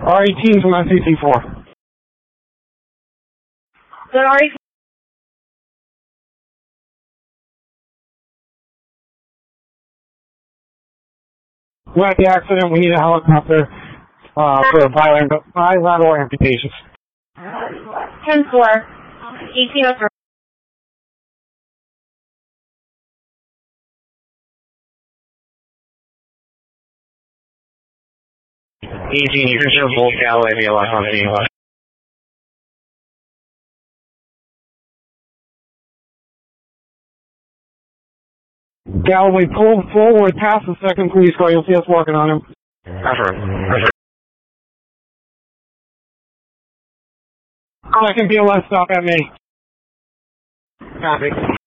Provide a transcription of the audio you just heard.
R18 from SCC-4. The R18. We're at the accident. We need a helicopter for bilateral amputations. 10-4. 1803. You can show both Galloway via lock on video. Galloway, pull forward past the second police car. You'll see us working on him. Second BLS, stop at me. Copy.